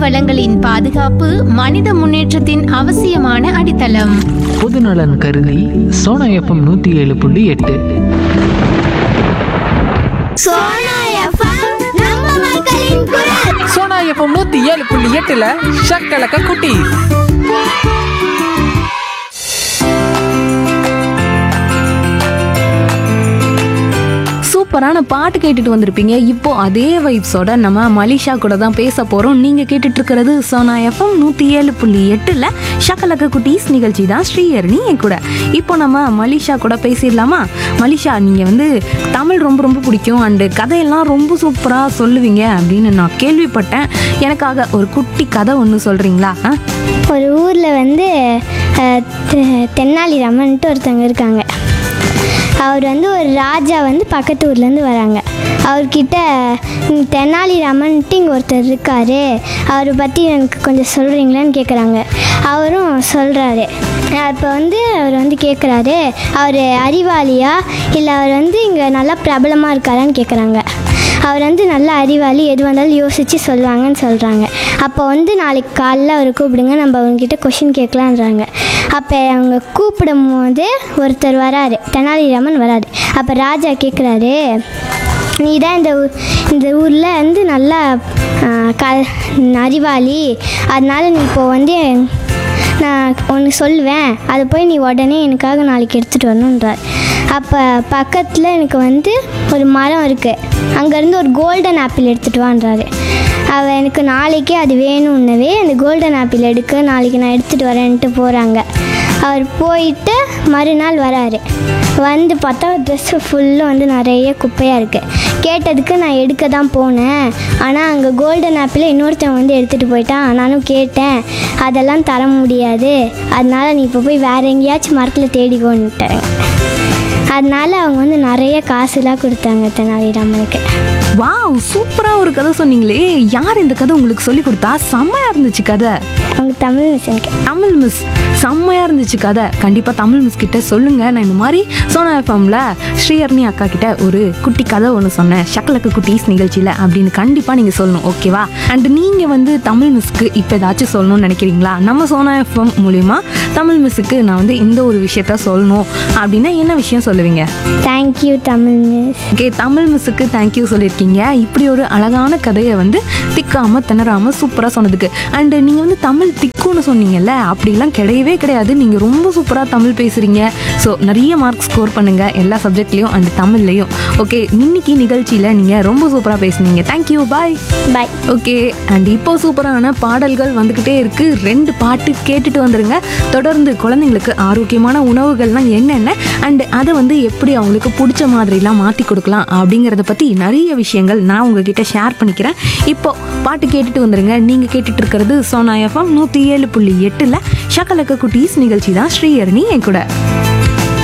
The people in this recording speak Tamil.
வளங்களின் பாதுகாப்பு மனித முன்னேற்றத்தின் அவசியமான அடித்தளம். பொதுநலன் கருதி சோனா எஃப்எம் 107.8. சோனா எஃப்எம் 107.8ல ஷக்கலக்க குட்டி. சூப்பரான பாட்டு கேட்டுட்டு வந்திருப்பீங்க. இப்போ அதே வைப்ஸோட நம்ம மலிஷா கூட தான் பேச போறோம். நீங்க கேட்டுட்டு இருக்கிறது சோனா எஃப்எம் 107.8ல ஷக்கலக்க குட்டீஸ் நிகழ்ச்சி தான். ஸ்ரீஹரணி என் கூட. இப்போ நம்ம மலிஷா கூட பேசிடலாமா? மலிஷா, நீங்க வந்து தமிழ் ரொம்ப ரொம்ப பிடிக்கும் அண்டு கதையெல்லாம் ரொம்ப சூப்பரா சொல்லுவீங்க அப்படின்னு நான் கேள்விப்பட்டேன். எனக்காக ஒரு குட்டி கதை ஒன்று சொல்றீங்களா? ஒரு ஊரில் வந்து தென்னாலிராமன்ட்டு ஒருத்தவங்க இருக்காங்க. அவர் வந்து ஒரு ராஜா வந்து பக்கத்து ஊர்லேருந்து வராங்க. அவர்கிட்ட தெனாலிராமன்ட்டு இங்கே ஒருத்தர் இருக்கார், அவரை பற்றி எனக்கு கொஞ்சம் சொல்கிறீங்களான்னு கேட்குறாங்க. அவரும் சொல்கிறாரு. இப்போ வந்து அவர் வந்து கேட்குறாரு, அவர் அறிவாளியா இல்லை அவர் வந்து இங்கே நல்லா பிரபலமாக இருக்காரான்னு கேட்குறாங்க. அவர் வந்து நல்ல அறிவாளி, எது வந்தாலும் யோசித்து சொல்லுவாங்கன்னு சொல்கிறாங்க. அப்போ வந்து நாளைக்கு காலைல அவரை கூப்பிடுங்க, நம்ம அவங்ககிட்ட கொஷின் கேட்கலான்றாங்க. அப்போ அவங்க கூப்பிடும் போது ஒருத்தர் வராரு, தெனாலிராமன் வராரு. அப்போ ராஜா கேட்குறாரு, நீ தான் இந்த ஊரில் வந்து நல்லா அறிவாளி, அதனால் நீ இப்போ வந்து நான் ஒன்று சொல்லுவேன், அதை போய் நீ உடனே எனக்காக நாளைக்கு எடுத்துகிட்டு வரணுன்றார். அப்போ பக்கத்தில் எனக்கு வந்து ஒரு மரம் இருக்குது, அங்கேருந்து ஒரு கோல்டன் ஆப்பிள் எடுத்துகிட்டு வான்றாரு. அவள் எனக்கு நாளைக்கே அது வேணும்னவே அந்த கோல்டன் ஆப்பிள் எடுக்க நாளைக்கு நான் எடுத்துகிட்டு வரேன்ட்டு போகிறாங்க. அவர் போயிட்டு மறுநாள் வராரு. வந்து பார்த்தா ட்ரெஸ்ஸு ஃபுல்லும் வந்து நிறைய குப்பையாக இருக்குது. கேட்டதுக்கு நான் எடுக்க தான் போனேன், ஆனால் அங்கே கோல்டன் ஆப்பிளை இன்னொருத்தன் வந்து எடுத்துகிட்டு போயிட்டான். நானும் கேட்டேன், அதெல்லாம் தர முடியாது, அதனால் நீ இப்போ போய் வேறு எங்கேயாச்சும் மரத்தில் தேடிக்கோன்னுட்டாங்க. அதனால் அவங்க வந்து நிறைய காசுலாம் கொடுத்தாங்க தெனாலிராமனுக்கு. வாவ், சூப்பரா ஒரு கதை சொன்னீங்களே. யார் இந்த கதை உங்களுக்கு சொல்லி கொடுத்தா? செம்மையா இருந்துச்சு கதை. அவங்க தமிழ் மிஸ். எனக்கு தமிழ் மிஸ் செம்மையா இருந்துச்சு கதை. கண்டிப்பா தமிழ் மிஸ் கிட்ட சொல்லுங்க, நான் இந்த மாதிரி சோனா எஃப்எம்ல ஸ்ரீஹரணி அக்கா கிட்ட ஒரு குட்டி கதை ஒன்று சொன்னேன் ஷக்கலக்கு குட்டீஸ் நிகழ்ச்சியில அப்படின்னு கண்டிப்பா நீங்க சொல்லணும், ஓகேவா? அண்ட் நீங்க வந்து தமிழ் மிஸ்க்கு இப்போ ஏதாச்சும் சொல்லணும்னு நினைக்கிறீங்களா? நம்ம சோனா எஃப்எம் மூலியமா தமிழ் மிஸ்ஸுக்கு நான் வந்து இந்த ஒரு விஷயத்த சொல்லணும் அப்படின்னா என்ன விஷயம் சொல்லுவீங்க? Thank you Tamil miss. Okay, Tamil மிஸ்ஸுக்கு thank you சொல்லியிருக்கீங்க. இப்படி ஒரு அழகான கதையை வந்து திக்காம திணறாம சூப்பரா சொன்னதுக்கு. அண்ட் நீங்க வந்து தமிழ் திக்குன்னு சொன்னீங்கல்ல, அப்படிலாம் கிடையவே கிடையாது. நீங்க ரொம்ப சூப்பரா தமிழ் பேசுறீங்க. ஸோ நிறைய மார்க் ஸ்கோர் பண்ணுங்க எல்லா சப்ஜெக்ட்லயும் அண்ட் தமிழ்லையும். ஓகே, இன்னைக்கு நிகழ்ச்சியில நீங்க ரொம்ப சூப்பரா பேசுனீங்க. Thank you, bye bye. Okay, and இப்போ சூப்பரான பாடல்கள் வந்துக்கிட்டே இருக்கு. 2 பாட்டு கேட்டுட்டு வந்துருங்க. தொடர்ந்து குழந்தைங்களுக்கு ஆரோக்கியமான உணவுகள்லாம் என்னென்ன அண்ட் அதை வந்து எப்படி அவங்களுக்கு பிடிச்ச மாதிரிலாம் மாற்றி கொடுக்கலாம் அப்படிங்கிறத பற்றி நிறைய விஷயங்கள் நான் உங்ககிட்ட ஷேர் பண்ணிக்கிறேன். இப்போ பாட்டு கேட்டுட்டு வந்துருங்க. நீங்கள் கேட்டுட்டு இருக்கிறது சோனா எஃப்எம் 107.8ல ஷக்கலக்க குட்டீஸ் நிகழ்ச்சி தான். ஸ்ரீஹரணி என் கூட.